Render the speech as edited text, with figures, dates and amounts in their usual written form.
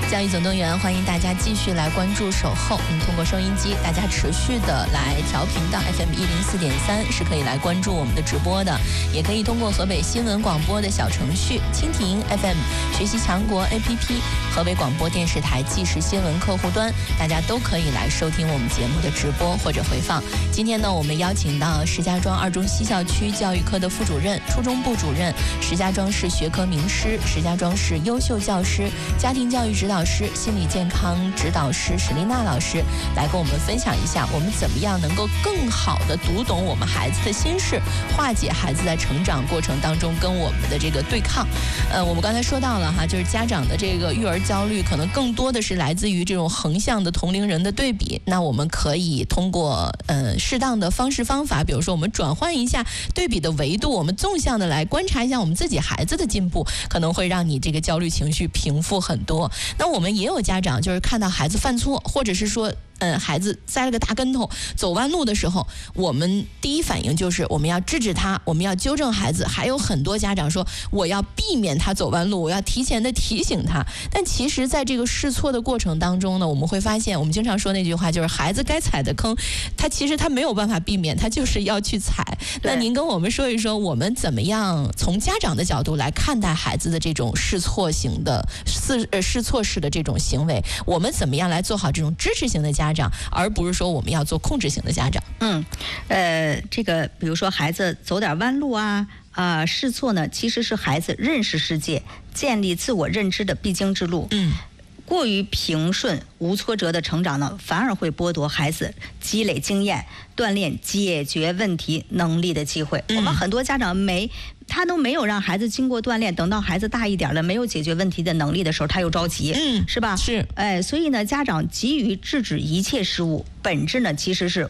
教育总动员，欢迎大家继续来关注守候。通过收音机，大家持续的来调频到 FM 104.3，是可以来关注我们的直播的，也可以通过河北新闻广播的小程序、蜻蜓 FM、学习强国 APP、河北广播电视台即时新闻客户端，大家都可以来收听我们节目的直播或者回放。今天呢，我们邀请到石家庄二中西校区教育科的副主任、初中部主任、石家庄市学科名师、石家庄市优秀教师、家庭教育指导师、心理健康指导师史丽娜老师来跟我们分享一下，我们怎么样能够更好的读懂我们孩子的心事，化解孩子在成长过程当中跟我们的这个对抗。我们刚才说到了哈，就是家长的这个育儿焦虑可能更多的是来自于这种横向的同龄人的对比。那我们可以通过适当的方式方法，比如说我们转换一下对比的维度，我们纵向的来观察一下我们自己孩子的进步，可能会让你这个焦虑情绪平复很多。那我们也有家长就是看到孩子犯错，或者是说孩子栽了个大跟头，走弯路的时候，我们第一反应就是我们要制止他，我们要纠正孩子。还有很多家长说我要避免他走弯路，我要提前的提醒他。但其实在这个试错的过程当中呢，我们会发现，我们经常说那句话，就是孩子该踩的坑，其实他没有办法避免，他就是要去踩。那您跟我们说一说，我们怎么样从家长的角度来看待孩子的这种试错型的试错式的这种行为，我们怎么样来做好这种支持型的家长，而不是说我们要做控制型的家长。 这个比如说孩子走点弯路试错呢，其实是孩子认识世界、建立自我认知的必经之路。过于平顺无挫折的成长呢，反而会剥夺孩子积累经验、锻炼解决问题能力的机会。我们很多家长他都没有让孩子经过锻炼，等到孩子大一点了，没有解决问题的能力的时候，他又着急，是吧？ 是。 所以呢，家长急于制止一切失误，本质呢其实是